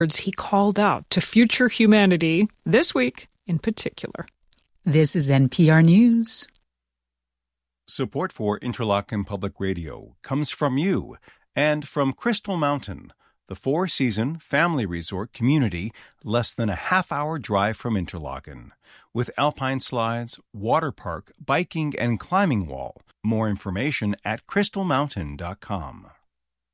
he called out to future humanity this week in particular. This is NPR News. Support for Interlochen Public Radio comes from you and from Crystal Mountain, the four-season family resort community less than a half-hour drive from Interlochen. With alpine slides, water park, biking, and climbing wall. More information at crystalmountain.com.